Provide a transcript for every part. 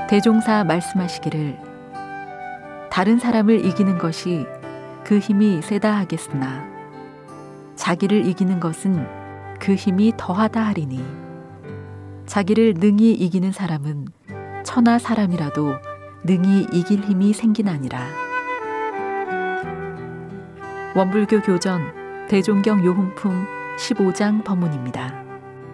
대종사 말씀하시기를 다른 사람을 이기는 것이 그 힘이 세다 하겠으나 자기를 이기는 것은 그 힘이 더하다 하리니 자기를 능히 이기는 사람은 천하 사람이라도 능히 이길 힘이 생기나니라. 원불교 교전 대종경 요훈품 15장 법문입니다.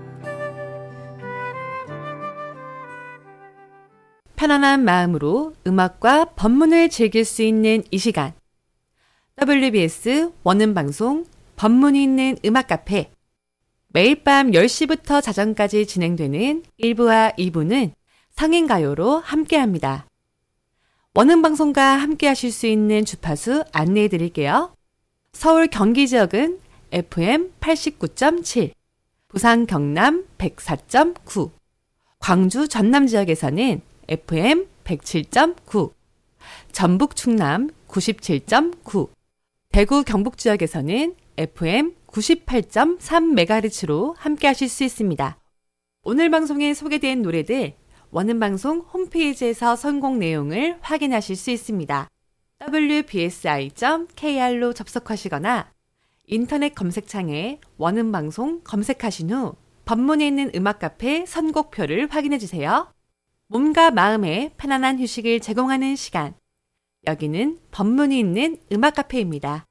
편안한 마음으로 음악과 법문을 즐길 수 있는 이 시간. WBS 원음방송 법문이 있는 음악 카페. 매일 밤 10시부터 자정까지 진행되는 1부와 2부는 성인가요로 함께합니다. 원음방송과 함께 하실 수 있는 주파수 안내해 드릴게요. 서울 경기 지역은 FM 89.7, 부산 경남 104.9, 광주 전남 지역에서는 FM 107.9, 전북 충남 97.9, 대구 경북 지역에서는 FM 98.3MHz로 함께 하실 수 있습니다. 오늘 방송에 소개된 노래들 원음방송 홈페이지에서 선곡 내용을 확인하실 수 있습니다. wbsi.kr로 접속하시거나 인터넷 검색창에 원음방송 검색하신 후 법문에 있는 음악 카페 선곡표를 확인해 주세요. 몸과 마음에 편안한 휴식을 제공하는 시간. 여기는 법문이 있는 음악 카페입니다.